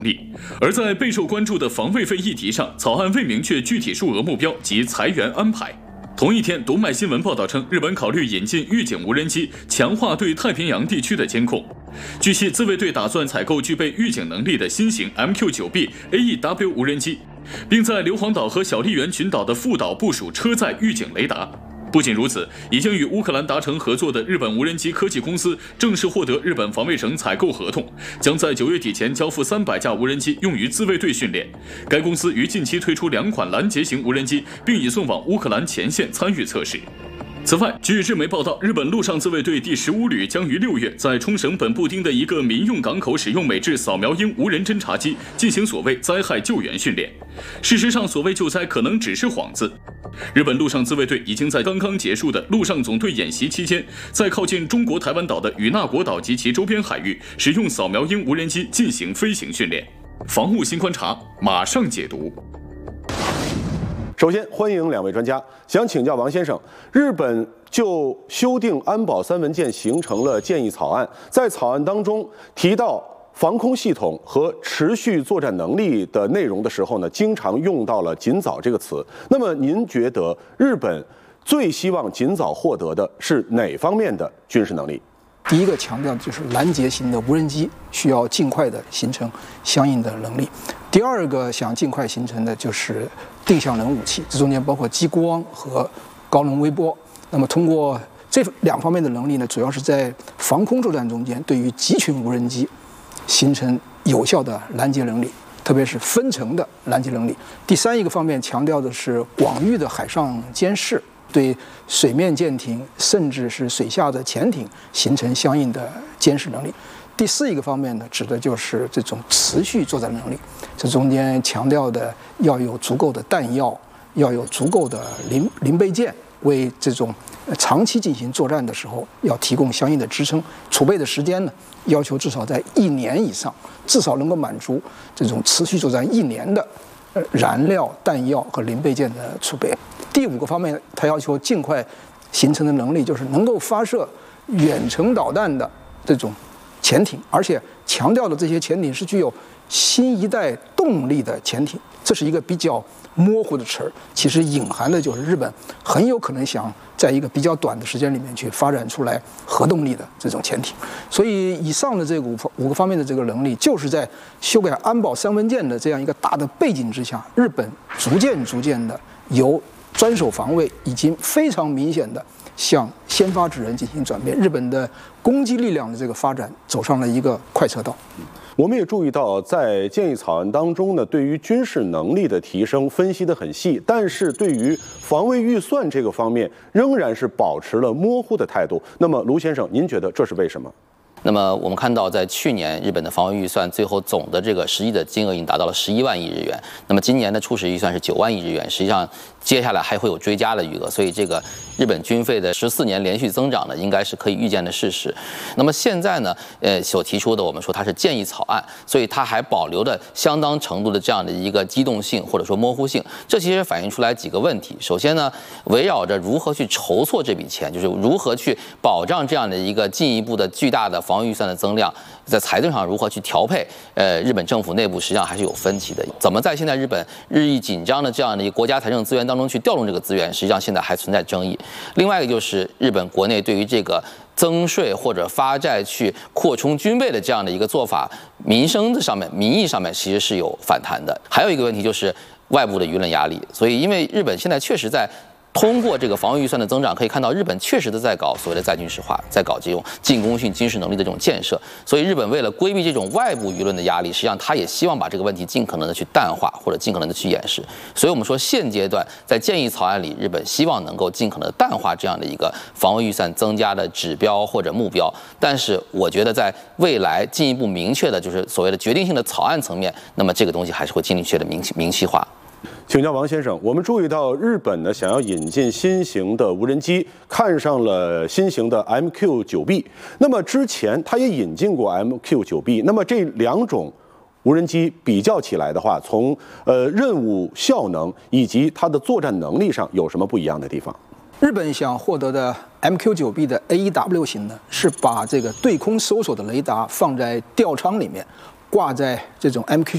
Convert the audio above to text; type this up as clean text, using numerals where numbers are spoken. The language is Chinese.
力。而在备受关注的防卫费议题上，草案未明确具体数额目标及裁员安排。同一天，读卖新闻报道称，日本考虑引进预警无人机，强化对太平洋地区的监控。据悉，自卫队打算采购具备预警能力的新型 MQ-9B AEW 无人机，并在硫磺岛和小笠原群岛的副岛部署车载预警雷达。不仅如此，已经与乌克兰达成合作的日本无人机科技公司正式获得日本防卫省采购合同，将在9月底前交付300架无人机用于自卫队训练。该公司于近期推出2款拦截型无人机，并已送往乌克兰前线参与测试。此外，据日媒报道，日本陆上自卫队第15旅将于6月在冲绳本部町的一个民用港口使用美制扫描鹰无人侦察机进行所谓灾害救援训练。事实上，所谓救灾可能只是幌子。日本陆上自卫队已经在刚刚结束的陆上总队演习期间，在靠近中国台湾岛的与那国岛及其周边海域，使用扫描鹰无人机进行飞行训练。防务新观察马上解读。 首先，欢迎2位专家。想请教王先生，日本就修订安保3文件形成了建议草案，在草案当中提到防空系统和持续作战能力的内容的时候呢，经常用到了“尽早”这个词。那么，您觉得日本最希望尽早获得的是哪方面的军事能力？ 第一个强调的就是拦截型的无人机需要尽快的形成相应的能力。第二个想尽快形成的就是定向能武器，这中间包括激光和高能微波。那么通过这2方面的能力呢，主要是在防空作战中间对于集群无人机形成有效的拦截能力，特别是分层的拦截能力。第三一个方面强调的是广域的海上监视，对水面舰艇甚至是水下的潜艇形成相应的监视能力。第四一个方面呢，指的就是这种持续作战能力，这中间强调的要有足够的弹药，要有足够的零备件，为这种长期进行作战的时候要提供相应的支撑。储备的时间呢，要求至少在1年以上，至少能够满足这种持续作战1年的燃料、弹药和零备件的储备。第5个方面，它要求尽快形成的能力就是能够发射远程导弹的这种潜艇，而且强调的这些潜艇是具有新一代动力的潜艇。这是一个比较模糊的词儿，其实隐含的就是日本很有可能想在一个比较短的时间里面去发展出来核动力的这种潜艇。所以以上的这5个方面的这个能力，就是在修改安保3文件的这样一个大的背景之下，日本逐渐的由专守防卫已经非常明显的向先发制人进行转变，日本的攻击力量的这个发展走上了一个快车道。 我们也注意到，在建议草案当中呢，对于军事能力的提升分析得很细，但是对于防卫预算这个方面，仍然是保持了模糊的态度。那么，卢先生，您觉得这是为什么？ 那么我们看到，在去年日本的防卫预算最后总的这个实际的金额已经达到了11万亿日元。那么今年的初始预算是9万亿日元，实际上接下来还会有追加的余额，所以这个日本军费的14年连续增长呢，应该是可以预见的事实。那么现在呢，所提出的我们说它是建议草案，所以它还保留了相当程度的这样的一个机动性或者说模糊性。这其实反映出来几个问题。首先呢，围绕着如何去筹措这笔钱，就是如何去保障这样的一个进一步的巨大的防御预算的增量，在财政上如何去调配？日本政府内部实际上还是有分歧的。怎么在现在日本日益紧张的这样的一个国家财政资源当中去调动这个资源，实际上现在还存在争议。另外一个就是日本国内对于这个增税或者发债去扩充军备的这样的一个做法，民生的上面、民意上面其实是有反弹的。还有一个问题就是外部的舆论压力。所以，因为日本现在确实在通过这个防御预算的增长，可以看到日本确实的在搞所谓的再军事化，在搞这种进攻性军事能力的这种建设。所以日本为了规避这种外部舆论的压力，实际上他也希望把这个问题尽可能的去淡化，或者尽可能的去掩饰。所以我们说现阶段在建议草案里，日本希望能够尽可能的淡化这样的一个防卫预算增加的指标或者目标。但是我觉得在未来进一步明确的就是所谓的决定性的草案层面，那么这个东西还是会尽力确的明细化。 请教王先生，我们注意到日本呢想要引进新型的无人机，看上了新型的 MQ-9B。那么之前它也引进过 MQ-9B。那么这2种无人机比较起来的话，从任务效能以及它的作战能力上有什么不一样的地方？ 日本想获得的 MQ-9B 的 AEW 型呢，是把这个对空搜索的雷达放在吊舱里面，挂在这种